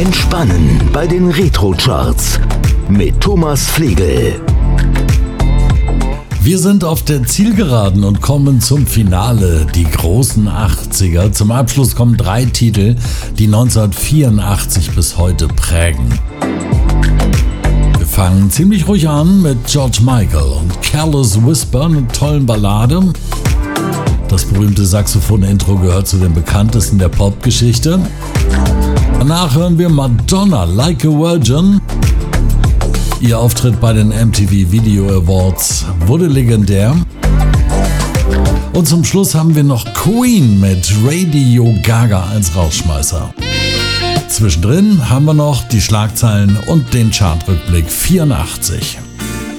Entspannen bei den Retro-Charts mit Thomas Flegel. Wir sind auf der Zielgeraden und kommen zum Finale, die großen 80er. Zum Abschluss kommen 3 Titel, die 1984 bis heute prägen. Wir fangen ziemlich ruhig an mit George Michael und Careless Whisper, einer tollen Ballade. Das berühmte Saxophon-Intro gehört zu den bekanntesten der Popgeschichte. Danach hören wir Madonna, Like a Virgin. Ihr Auftritt bei den MTV Video Awards wurde legendär. Und zum Schluss haben wir noch Queen mit Radio Gaga als Rausschmeißer. Zwischendrin haben wir noch die Schlagzeilen und den Chartrückblick 84.